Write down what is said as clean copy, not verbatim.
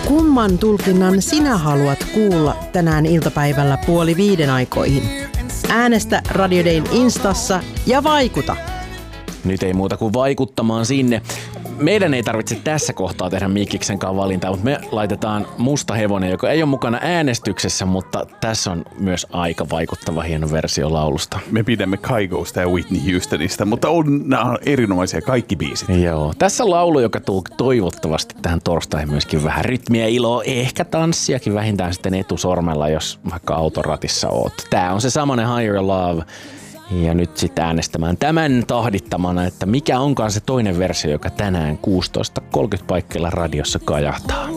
Kumman tulkinnan sinä haluat kuulla tänään iltapäivällä 4:30 aikoihin? Äänestä Radio Dayn Instassa ja vaikuta! Nyt ei muuta kuin vaikuttamaan sinne. Meidän ei tarvitse tässä kohtaa tehdä Mikkiksenkaan valintaa, mutta me laitetaan Musta hevonen, joka ei ole mukana äänestyksessä, mutta tässä on myös aika vaikuttava hieno versio laulusta. Me pidämme Kaigosta ja Whitney Houstonista, mutta nämä on erinomaisia kaikki biisit. Joo, tässä on laulu, joka tuo toivottavasti tähän torstaihin myöskin vähän rytmiä, iloa, ehkä tanssiakin vähintään sitten etusormella, jos vaikka autoratissa oot. Tää on se samanen Higher Love. Ja nyt sitten äänestämään tämän tahdittamana, että mikä onkaan se toinen versio, joka tänään 16.30 paikkeilla radiossa kajahtaa.